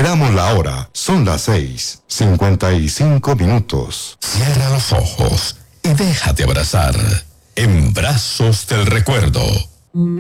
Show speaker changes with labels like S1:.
S1: Veamos la hora. Son las 6:55.
S2: Cierra los ojos y déjate abrazar en brazos del recuerdo.